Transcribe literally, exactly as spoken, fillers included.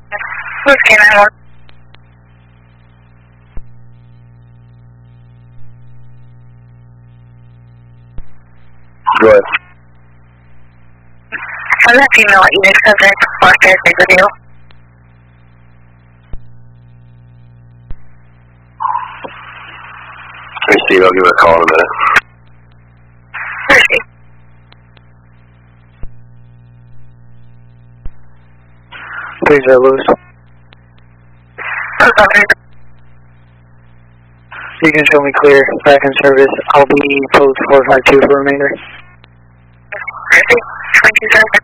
Whiskey nine one. Go ahead. I'm that female Enix subject. Last day of video. Hey Steve, I'll give it a call in a minute. Where's she? Please, uh, Lewis. You can show me clear. Back in service. I'll be post four five two for remainder. twenty-two seven.